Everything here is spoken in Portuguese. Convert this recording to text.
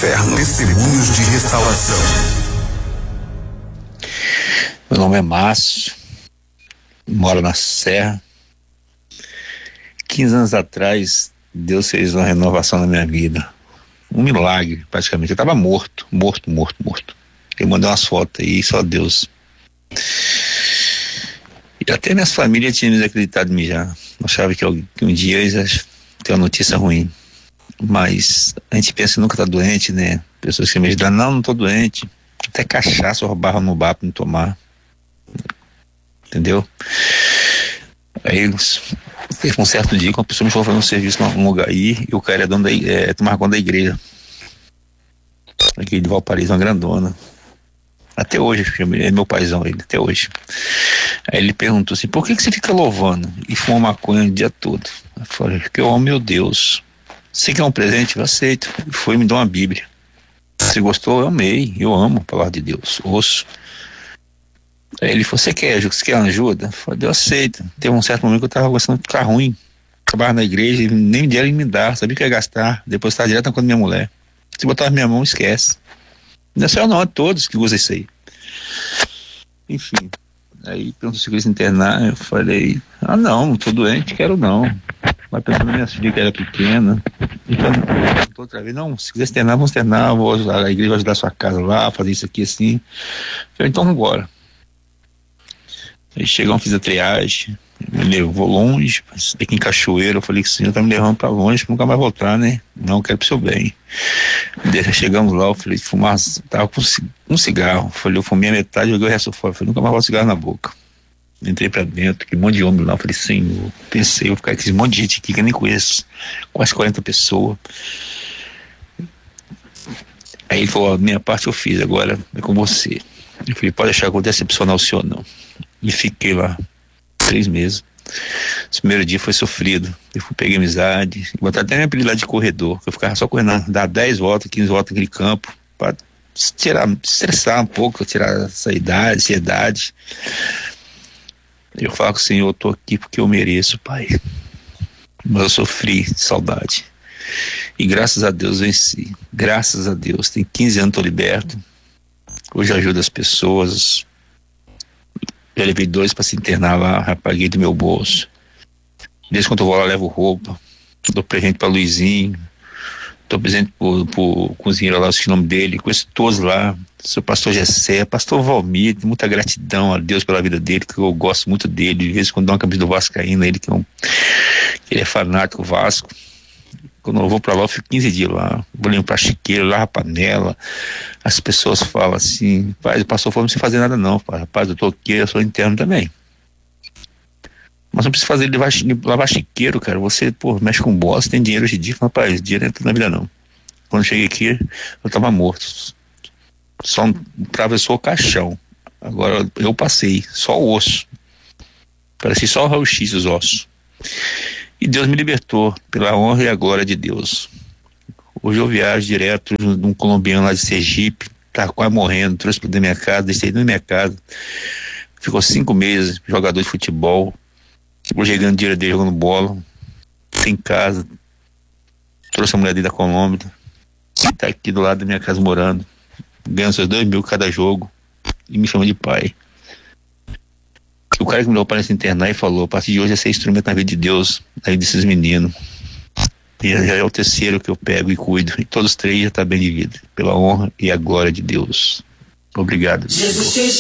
inferno. Testemunhos de restauração. Meu nome é Márcio, moro na Serra. 15 anos atrás, Deus fez uma renovação na minha vida. Um milagre, praticamente. Eu estava morto. Eu mandei umas fotos aí, só Deus. E até minhas famílias tinham desacreditado em mim já. Achava que um dia eles iam ter uma notícia ruim. Mas a gente pensa que nunca tá doente, né? Pessoas que me ajudam, não tô doente. Até cachaça eu roubava no bar pra não tomar. Entendeu? Aí teve um certo dia que uma pessoa me falou fazer um serviço num lugar aí, e o cara é dono tomava conta da igreja. Aqui de Valparaíso, uma grandona. Até hoje, é meu paizão ele, até hoje. Aí ele perguntou assim, por que você fica louvando e fuma maconha o dia todo? Eu falei, porque eu amo meu Deus. Você quer um presente? Eu aceito. E foi me dar uma Bíblia. Você gostou? Eu amei. Eu amo a palavra de Deus. Ouço. Aí ele falou, você quer ajuda? Eu falei, eu aceito. Teve um certo momento que eu estava gostando de ficar ruim. Trabalhava na igreja, nem dinheiro ele me dá. Sabia que ia gastar. Depositar direto na conta da minha mulher. Se botar na minha mão, esquece. Não é só eu não, é todos que usam isso aí. Enfim. Aí perguntou se eu queria se internar. Eu falei, não tô doente, quero não. Mas pensando na minha filha que era pequena. Então, outra vez, não, se quiser externar, vamos externar, vou ajudar, a igreja vai ajudar a sua casa lá, fazer isso aqui assim. Eu falei, então vamos embora. Aí chegamos, fiz a triagem, me levou longe, aqui em Cachoeira, eu falei que o senhor tá me levando pra longe, pra nunca mais voltar, né? Não, eu quero pro seu bem. Chegamos lá, eu falei, fumar, tava com um cigarro, eu falei, eu fumei a metade, joguei o resto fora, eu falei, nunca mais boto cigarro na boca. Entrei pra dentro, aquele monte de homem lá, eu falei, senhor, pensei, eu vou ficar com esse monte de gente aqui que eu nem conheço, quase 40 pessoas. Aí ele falou, a minha parte eu fiz, agora é com você. Eu falei, pode achar que eu vou decepcionar o senhor não. E fiquei lá 3 meses. Esse primeiro dia foi sofrido. Eu peguei amizade, botar até minha habilidade de corredor, eu ficava só correndo, dar 10 voltas, 15 voltas naquele campo, pra estressar um pouco, tirar essa ansiedade. Eu falo com o Senhor, eu tô aqui porque eu mereço, Pai. Mas eu sofri de saudade. E graças a Deus venci. Graças a Deus. Tem 15 anos tô liberto. Hoje ajudo as pessoas. Já levei 2 para se internar lá, já paguei do meu bolso. Desde quando eu vou lá, levo roupa. Dou presente para Luizinho. Dou presente pro cozinheiro lá, esqueci o nome dele. Conheço todos lá. Sou pastor Gessé, pastor Valmir, muita gratidão a Deus pela vida dele, que eu gosto muito dele. De vez em quando dou uma camisa do Vascaíno, ele ele é fanático Vasco. Quando eu vou pra lá, eu fico 15 dias lá. Vou limpar chiqueiro, lavo a panela. As pessoas falam assim, pai, o pastor falou, não precisa fazer nada não, pai. Rapaz, eu tô aqui, eu sou interno também. Mas não precisa fazer lavar chiqueiro, cara. Você, mexe com bosta, tem dinheiro hoje em dia. Rapaz, dinheiro não entra na vida não. Quando eu cheguei aqui, eu tava morto. Só atravessou o caixão. Agora eu passei, só o osso. Parecia só o raio-x os ossos. E Deus me libertou, pela honra e a glória de Deus. Hoje eu viajo direto num colombiano lá de Sergipe, tá quase morrendo, trouxe pra dentro da minha casa, deixei dentro da minha casa. Ficou 5 meses, jogador de futebol. Hoje ganhando dinheiro dele, jogando bola. Tem casa. Trouxe a mulher dele da Colômbia. E tá aqui do lado da minha casa morando. Ganhando seus 2 mil cada jogo. E me chama de pai. O cara que me levou para se internar e falou, a partir de hoje é ser instrumento na vida de Deus, na vida desses meninos. E já é o terceiro que eu pego e cuido. E todos 3 já tá bem de vida. Pela honra e a glória de Deus. Obrigado. Jesus te